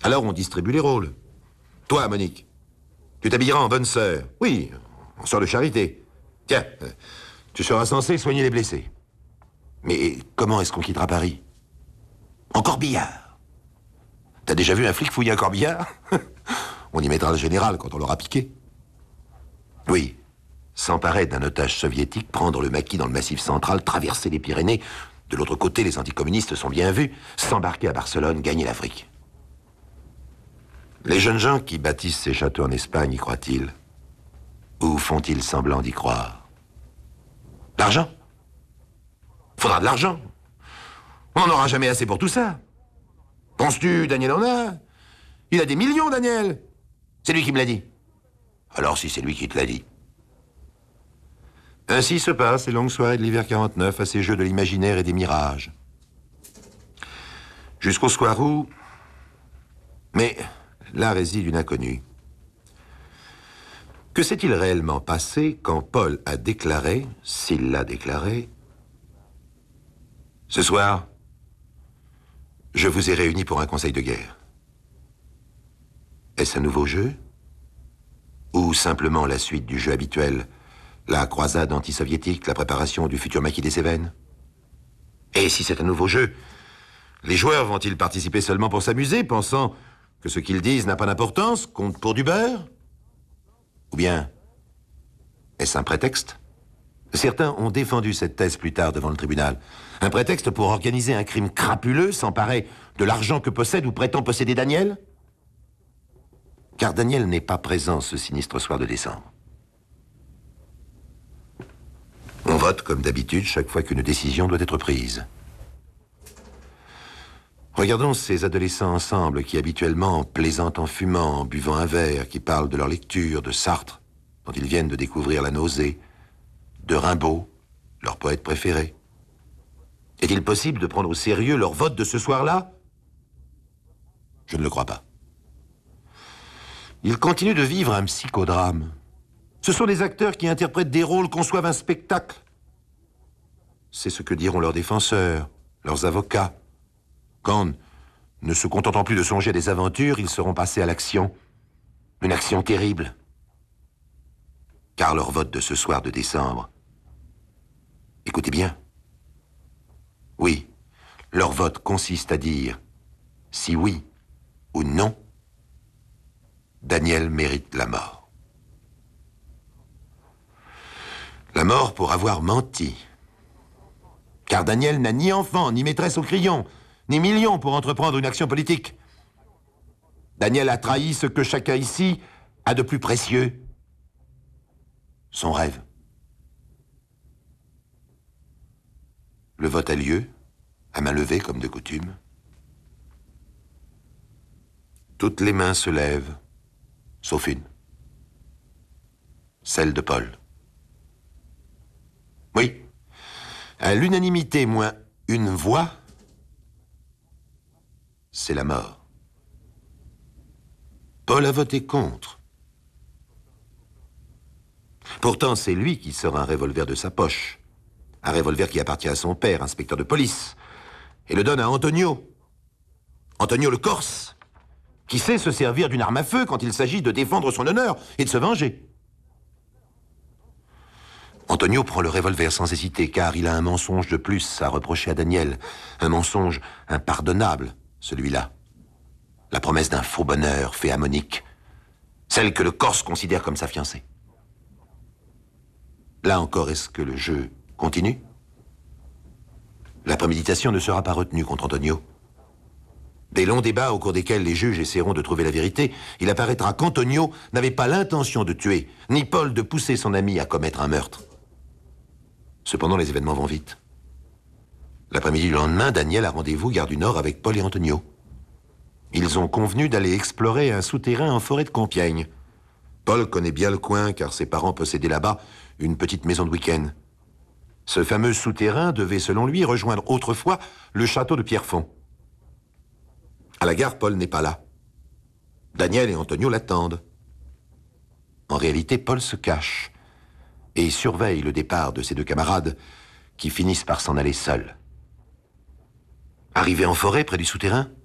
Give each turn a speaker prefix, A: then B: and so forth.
A: Alors on distribue les rôles. Toi, Monique, tu t'habilleras en bonne sœur. Oui, en sœur de charité. Tiens, tu seras censé soigner les blessés. Mais comment est-ce qu'on quittera Paris? En corbillard. T'as déjà vu un flic fouiller un corbillard? On y mettra le général quand on l'aura piqué. Oui, s'emparer d'un otage soviétique, prendre le maquis dans le Massif central, traverser les Pyrénées. De l'autre côté, les anticommunistes sont bien vus. S'embarquer à Barcelone, gagner l'Afrique. Les jeunes gens qui bâtissent ces châteaux en Espagne, y croient-ils? Ou font-ils semblant d'y croire? L'argent? Faudra de l'argent. On n'en aura jamais assez pour tout ça. Penses-tu, Daniel en a? Il a des millions, Daniel. C'est lui qui me l'a dit. Alors si c'est lui qui te l'a dit. Ainsi se passent les longues soirées de l'hiver 49 à ces jeux de l'imaginaire et des mirages. Jusqu'au soir où... Mais là réside une inconnue. Que s'est-il réellement passé quand Paul a déclaré, s'il l'a déclaré, « Ce soir, je vous ai réunis pour un conseil de guerre. » Est-ce un nouveau jeu? Ou simplement la suite du jeu habituel, la croisade anti-soviétique, la préparation du futur maquis des Cévennes? Et si c'est un nouveau jeu, les joueurs vont-ils participer seulement pour s'amuser, pensant que ce qu'ils disent n'a pas d'importance, compte pour du beurre? Ou bien, est-ce un prétexte? Certains ont défendu cette thèse plus tard devant le tribunal. Un prétexte pour organiser un crime crapuleux, s'emparer de l'argent que possède ou prétend posséder Daniel? Car Daniel n'est pas présent ce sinistre soir de décembre. On vote comme d'habitude chaque fois qu'une décision doit être prise. Regardons ces adolescents ensemble qui habituellement plaisantent en fumant, en buvant un verre, qui parlent de leur lecture, de Sartre, dont ils viennent de découvrir la nausée, de Rimbaud, leur poète préféré. Est-il possible de prendre au sérieux leur vote de ce soir-là? Je ne le crois pas. Ils continuent de vivre un psychodrame. Ce sont des acteurs qui interprètent des rôles, conçoivent un spectacle. C'est ce que diront leurs défenseurs, leurs avocats. Quand, ne se contentant plus de songer à des aventures, ils seront passés à l'action. Une action terrible. Car leur vote de ce soir de décembre... Écoutez bien. Oui, leur vote consiste à dire si oui ou non, Daniel mérite la mort. La mort pour avoir menti. Car Daniel n'a ni enfant, ni maîtresse au crayon, ni millions pour entreprendre une action politique. Daniel a trahi ce que chacun ici a de plus précieux. Son rêve. Le vote a lieu, à main levée comme de coutume. Toutes les mains se lèvent, sauf une. Celle de Paul. Oui, à l'unanimité moins une voix, c'est la mort. Paul a voté contre. Pourtant, c'est lui qui sort un revolver de sa poche. Un revolver qui appartient à son père, inspecteur de police, et le donne à Antonio. Antonio le Corse, qui sait se servir d'une arme à feu quand il s'agit de défendre son honneur et de se venger. Antonio prend le revolver sans hésiter, car il a un mensonge de plus à reprocher à Daniel. Un mensonge impardonnable, celui-là. La promesse d'un faux bonheur fait à Monique, celle que le Corse considère comme sa fiancée. Là encore, est-ce que le jeu continue? La préméditation ne sera pas retenue contre Antonio. Des longs débats au cours desquels les juges essaieront de trouver la vérité, il apparaîtra qu'Antonio n'avait pas l'intention de tuer, ni Paul de pousser son ami à commettre un meurtre. Cependant, les événements vont vite. L'après-midi du lendemain, Daniel a rendez-vous gare du Nord avec Paul et Antonio. Ils ont convenu d'aller explorer un souterrain en forêt de Compiègne. Paul connaît bien le coin, car ses parents possédaient là-bas une petite maison de week-end. Ce fameux souterrain devait, selon lui, rejoindre autrefois le château de Pierrefonds. À la gare, Paul n'est pas là. Daniel et Antonio l'attendent. En réalité, Paul se cache et surveille le départ de ses deux camarades qui finissent par s'en aller seuls. Arrivés en forêt, près du souterrain,